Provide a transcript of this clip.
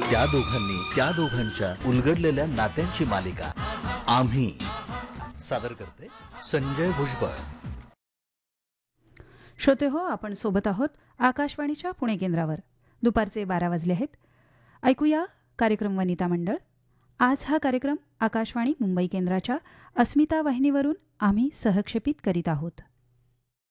त्या दोघांनी त्या दोघांच्या उलगडलेल्या नात्यांची मालिका आम्ही सादर करते संजय भुजबळ. श्रोते हो, आपण सोबत आहोत आकाशवाणीच्या पुणे केंद्रावर. दुपारचे 12 वाजले आहेत. ऐकूया कार्यक्रम वनिता मंडळ. आज हा कार्यक्रम आकाशवाणी मुंबई केंद्राच्या अस्मिता वाहिनीवरून आम्ही सहक्षेपित करीत आहोत.